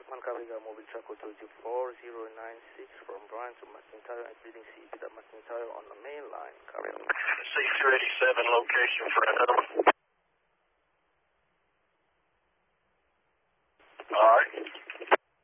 One Caviga Mobile Track 24096 from Brian to McIntyre and leading CP at McIntyre on the main line. Carry on. C287 location for another one.